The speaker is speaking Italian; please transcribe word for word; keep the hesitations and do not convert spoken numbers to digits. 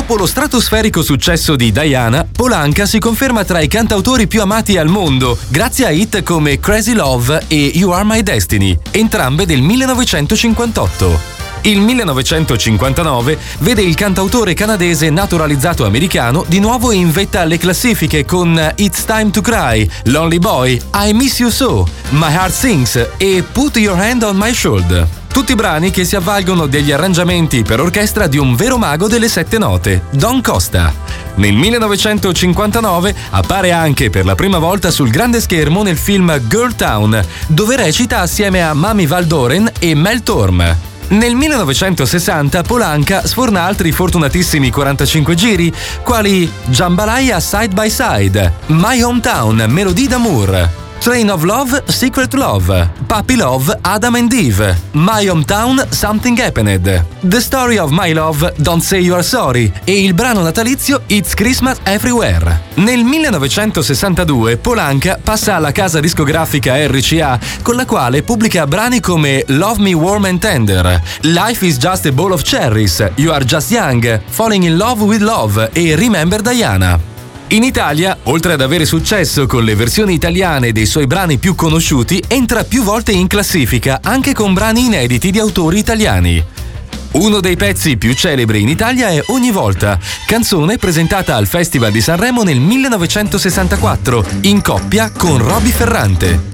Dopo lo stratosferico successo di Diana, Polanca si conferma tra i cantautori più amati al mondo, grazie a hit come Crazy Love e You Are My Destiny, entrambe del millenovecentocinquantotto. Il millenovecentocinquantanove vede il cantautore canadese naturalizzato americano di nuovo in vetta alle classifiche con It's Time to Cry, Lonely Boy, I Miss You So, My Heart Sings e Put Your Hand on My Shoulder. Tutti brani che si avvalgono degli arrangiamenti per orchestra di un vero mago delle sette note, Don Costa. Nel millenovecentocinquantanove appare anche per la prima volta sul grande schermo nel film Girl Town, dove recita assieme a Mami Val Doren e Mel Torme. Nel millenovecentosessanta Polanca sforna altri fortunatissimi quarantacinque giri, quali Jambalaya Side by Side, My Hometown, Melodie d'amour, Train of Love, Secret Love, Puppy Love, Adam and Eve, My Hometown, Something Happened, The Story of My Love, Don't Say You're Sorry e il brano natalizio It's Christmas Everywhere. Nel millenovecentosessantadue Polanca passa alla casa discografica R C A, con la quale pubblica brani come Love Me Warm and Tender, Life is Just a Bowl of Cherries, You Are Just Young, Falling in Love with Love e Remember Diana. In Italia, oltre ad avere successo con le versioni italiane dei suoi brani più conosciuti, entra più volte in classifica anche con brani inediti di autori italiani. Uno dei pezzi più celebri in Italia è Ogni volta, canzone presentata al Festival di Sanremo nel millenovecentosessantaquattro, in coppia con Roby Ferrante.